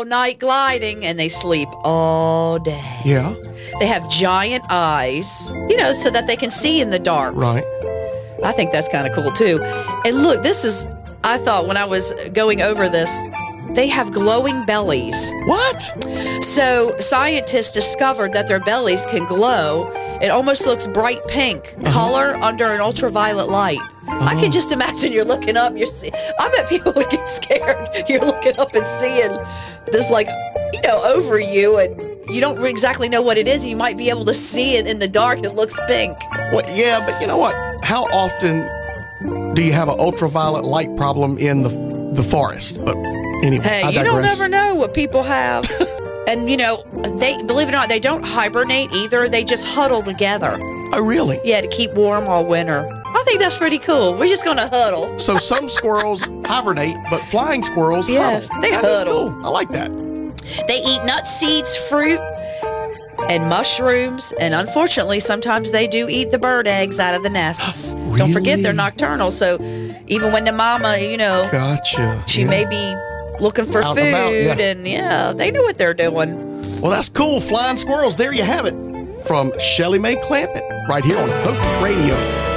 all night gliding, and they sleep all day. Yeah. They have giant eyes, so that they can see in the dark. Right. I think that's kind of cool, too. And look, I thought when I was going over this, they have glowing bellies. What? So scientists discovered that their bellies can glow. It almost looks bright pink color under an ultraviolet light. I can just imagine you're looking up. I bet people would get scared. You're looking up and seeing this, over you, and you don't exactly know what it is. You might be able to see it in the dark. It looks pink. Well, yeah, but you know what? How often do you have an ultraviolet light problem in the forest? But anyway, hey, you don't ever know what people have. And, they, believe it or not, they don't hibernate either. They just huddle together. Oh, really? Yeah, to keep warm all winter. I think that's pretty cool. We're just going to huddle. So some squirrels hibernate, but flying squirrels Yes, huddle. they That is huddle. cool. I like that. They eat nuts, seeds, fruit, and mushrooms. And unfortunately, sometimes they do eat the bird eggs out of the nests. Really? Don't forget, they're nocturnal. So even when the mama, Gotcha. she may be looking for Out food. and about, yeah. And they know what they're doing. Well, that's cool. Flying squirrels. There you have it. From Shelly Mae Clampett, right here on Hope Radio.